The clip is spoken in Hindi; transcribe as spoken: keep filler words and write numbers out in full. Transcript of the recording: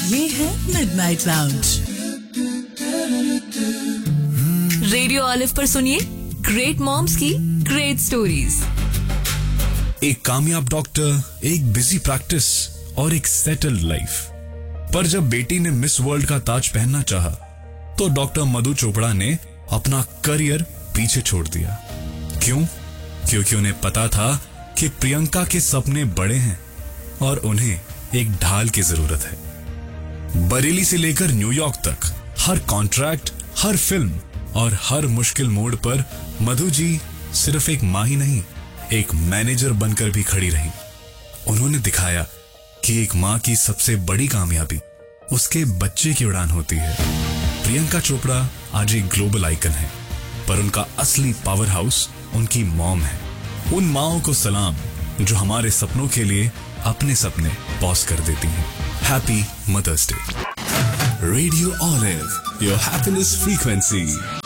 ये है मिडनाइट लाउंज। रेडियो ऑलिव पर सुनिए ग्रेट मॉम्स की ग्रेट स्टोरीज। एक कामयाब डॉक्टर, एक बिजी प्रैक्टिस और एक सेटल्ड लाइफ। पर जब बेटी ने मिस वर्ल्ड का ताज पहनना चाहा, तो डॉक्टर मधु चोपड़ा ने अपना करियर पीछे छोड़ दिया। क्यों? क्योंकि उन्हें पता था कि प्रियंका के सपने बड़े हैं और उन्हें एक ढाल की जरूरत है। बरेली से लेकर न्यूयॉर्क तक हर कॉन्ट्रैक्ट, हर फिल्म और हर मुश्किल मोड़ पर मधु जी सिर्फ एक मां ही नहीं, एक मैनेजर बनकर भी खड़ी रही। उन्होंने दिखाया कि एक मां की सबसे बड़ी कामयाबी उसके बच्चे की उड़ान होती है। प्रियंका चोपड़ा आज एक ग्लोबल आइकन है, पर उनका असली पावर हाउस उनकी मॉम है। उन माओं को सलाम जो हमारे सपनों के लिए अपने सपने पॉज कर देती हैं। Happy mother's day. Radio olive, your happiness frequency.